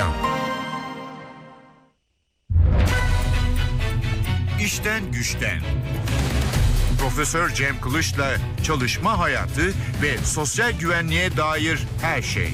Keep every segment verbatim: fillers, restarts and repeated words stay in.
Yaşam. İşten güçten. Profesör Cem Kılıç'la çalışma hayatı ve sosyal güvenliğe dair her şey.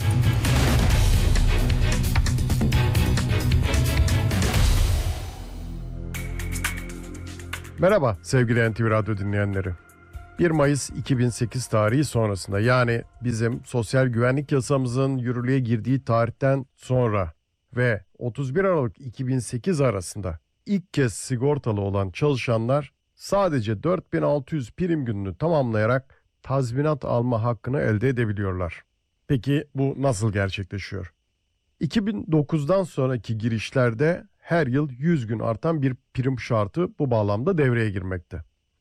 Merhaba sevgili N T V Radyo dinleyenleri. bir Mayıs iki bin sekiz tarihi sonrasında, yani bizim sosyal güvenlik yasamızın yürürlüğe girdiği tarihten sonra ve otuz bir Aralık iki bin sekiz arasında ilk kez sigortalı olan çalışanlar sadece dört bin altı yüz prim gününü tamamlayarak tazminat alma hakkını elde edebiliyorlar. Peki bu nasıl gerçekleşiyor? iki bin dokuzdan sonraki girişlerde her yıl yüz gün artan bir prim şartı bu bağlamda devreye girmekte.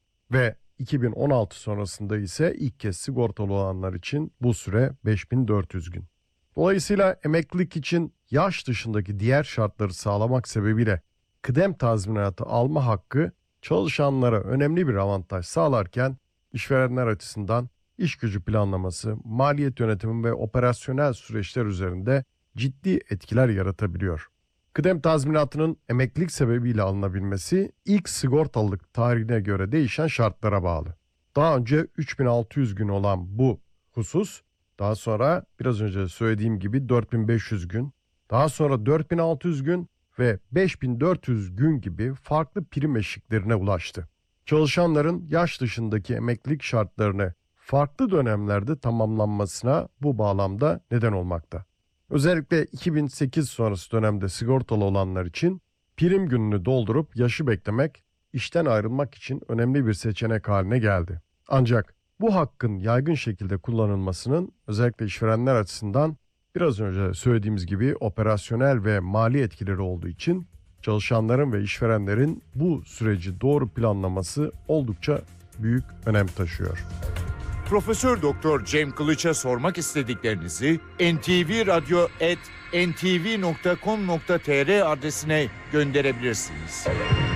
Ve iki bin on altı sonrasında ise ilk kez sigortalı olanlar için bu süre beş bin dört yüz gün. Dolayısıyla emeklilik için yaş dışındaki diğer şartları sağlamak sebebiyle kıdem tazminatı alma hakkı çalışanlara önemli bir avantaj sağlarken işverenler açısından iş gücü planlaması, maliyet yönetimi ve operasyonel süreçler üzerinde ciddi etkiler yaratabiliyor. Kıdem tazminatının emeklilik sebebiyle alınabilmesi ilk sigortalılık tarihine göre değişen şartlara bağlı. Daha önce üç bin altı yüz gün olan bu husus, daha sonra biraz önce söylediğim gibi dört bin beş yüz gün, daha sonra dört bin altı yüz gün ve beş bin dört yüz gün gibi farklı prim eşiklerine ulaştı. Çalışanların yaş dışındaki emeklilik şartlarını farklı dönemlerde tamamlanmasına bu bağlamda neden olmakta. Özellikle iki bin sekiz sonrası dönemde sigortalı olanlar için prim gününü doldurup yaşı beklemek işten ayrılmak için önemli bir seçenek haline geldi. Ancak bu hakkın yaygın şekilde kullanılmasının özellikle işverenler açısından biraz önce söylediğimiz gibi operasyonel ve mali etkileri olduğu için çalışanların ve işverenlerin bu süreci doğru planlaması oldukça büyük önem taşıyor. Profesör Doktor Cem Kılıç'a sormak istediklerinizi en ti vi radyo at en ti vi nokta com nokta tr adresine gönderebilirsiniz.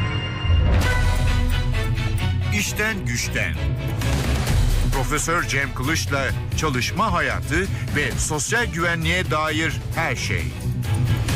İşten güçten. Profesör Cem Kılıç'la çalışma hayatı ve sosyal güvenliğe dair her şey.